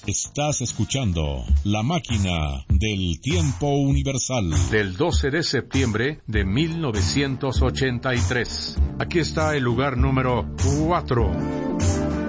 Estás escuchando La Máquina del Tiempo Universal. Del 12 de septiembre de 1983. Aquí está el lugar número 4.